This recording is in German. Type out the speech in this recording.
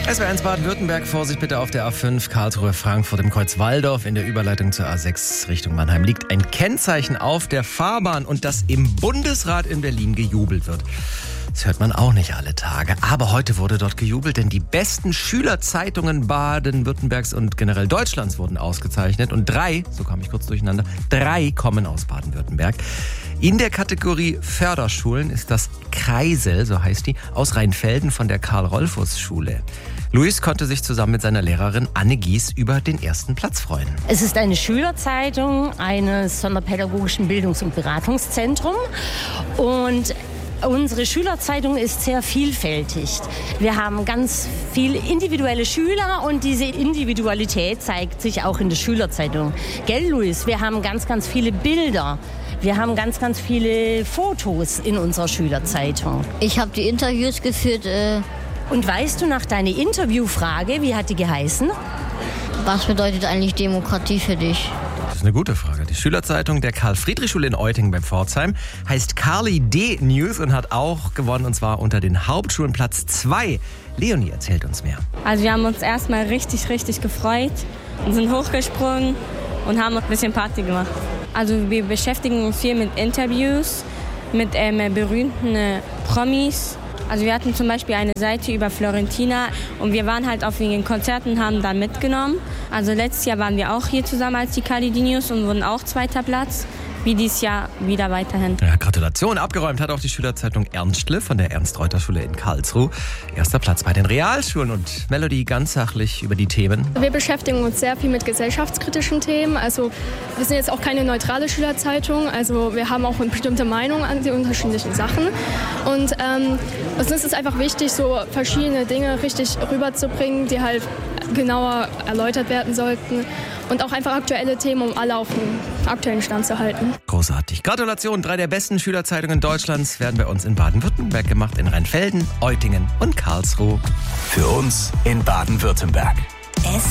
SWR1 Baden-Württemberg, Vorsicht bitte auf der A5 Karlsruhe, Frankfurt im Kreuz Walldorf. In der Überleitung zur A6 Richtung Mannheim liegt ein Kennzeichen auf der Fahrbahn und das im Bundesrat in Berlin gejubelt wird. Das hört man auch nicht alle Tage. Aber heute wurde dort gejubelt, denn die besten Schülerzeitungen Baden-Württembergs und generell Deutschlands wurden ausgezeichnet. Und 3, so kam ich kurz durcheinander, 3 kommen aus Baden-Württemberg. In der Kategorie Förderschulen ist das Kreisel, so heißt die, aus Rheinfelden von der Karl-Rolfus-Schule. Luis konnte sich zusammen mit seiner Lehrerin Anne Gies über den ersten Platz freuen. Es ist eine Schülerzeitung eines sonderpädagogischen Bildungs- und Beratungszentrums. Und unsere Schülerzeitung ist sehr vielfältig. Wir haben ganz viele individuelle Schüler und diese Individualität zeigt sich auch in der Schülerzeitung. Gell, Luis? Wir haben ganz, ganz viele Bilder. Wir haben ganz, ganz viele Fotos in unserer Schülerzeitung. Ich habe die Interviews geführt. Und weißt du nach deiner Interviewfrage, wie hat die geheißen? Was bedeutet eigentlich Demokratie für dich? Das ist eine gute Frage. Die Schülerzeitung der Karl-Friedrich-Schule in Eutingen bei Pforzheim heißt Carly D. News und hat auch gewonnen, und zwar unter den Hauptschulen Platz 2. Leonie erzählt uns mehr. Also wir haben uns erstmal richtig gefreut und sind hochgesprungen und haben ein bisschen Party gemacht. Also wir beschäftigen uns viel mit Interviews, mit berühmten Promis. Also wir hatten zum Beispiel eine Seite über Florentina und wir waren halt auf den Konzerten und haben da mitgenommen. Also letztes Jahr waren wir auch hier zusammen als die Kalidinius und wurden auch 2. Platz. Wie dieses Jahr wieder weiterhin. Ja, Gratulation. Abgeräumt hat auch die Schülerzeitung Ernstle von der Ernst-Reuter-Schule in Karlsruhe. 1. Platz bei den Realschulen. Und Melody ganz sachlich über die Themen. Wir beschäftigen uns sehr viel mit gesellschaftskritischen Themen. Also wir sind jetzt auch keine neutrale Schülerzeitung. Also wir haben auch eine bestimmte Meinung an die unterschiedlichen Sachen. Und uns ist es einfach wichtig, so verschiedene Dinge richtig rüberzubringen, die halt genauer erläutert werden sollten. Und auch einfach aktuelle Themen, um alle auf dem aktuellen Stand zu halten. Großartig. Gratulation. 3 der besten Schülerzeitungen Deutschlands werden bei uns in Baden-Württemberg gemacht. In Rheinfelden, Eutingen und Karlsruhe. Für uns in Baden-Württemberg.